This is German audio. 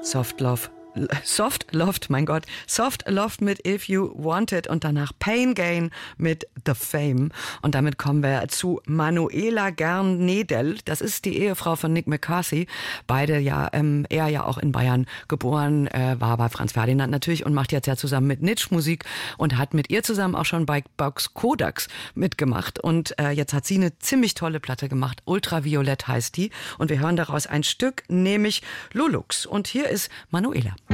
Soft Loved mit If You Want It und danach Pain Gain mit The Fame. Und damit kommen wir zu Manuela Gern-Nedel. Das ist die Ehefrau von Nick McCarthy. Beide ja, er ja auch in Bayern geboren, war bei Franz Ferdinand natürlich und macht jetzt ja zusammen mit Nitsch Musik und hat mit ihr zusammen auch schon bei Box Kodaks mitgemacht. Und jetzt hat sie eine ziemlich tolle Platte gemacht. Ultraviolett heißt die. Und wir hören daraus ein Stück, nämlich Lulux. Und hier ist Manuela.